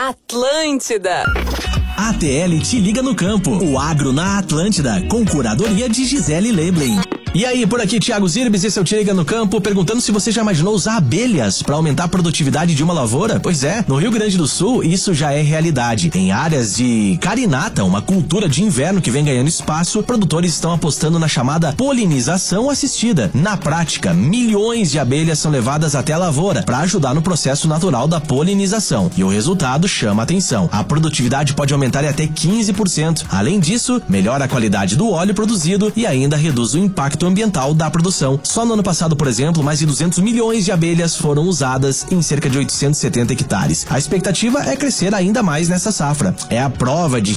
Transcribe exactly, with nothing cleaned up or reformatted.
Atlântida. A T L te liga no campo. O agro na Atlântida, com curadoria de Gisele Leblin. E aí, por aqui, Thiago Zirbes, esse é o Te Liga no Campo, perguntando se você já imaginou usar abelhas para aumentar a produtividade de uma lavoura? Pois é, no Rio Grande do Sul, isso já é realidade. Em áreas de carinata, uma cultura de inverno que vem ganhando espaço, produtores estão apostando na chamada polinização assistida. Na prática, milhões de abelhas são levadas até a lavoura para ajudar no processo natural da polinização. E o resultado chama a atenção. A produtividade pode aumentar em até quinze por cento. Além disso, melhora a qualidade do óleo produzido e ainda reduz o impacto ambiental da produção. Só no ano passado, por exemplo, mais de duzentos milhões de abelhas foram usadas em cerca de oitocentos e setenta hectares. A expectativa é crescer ainda mais nessa safra. É a prova de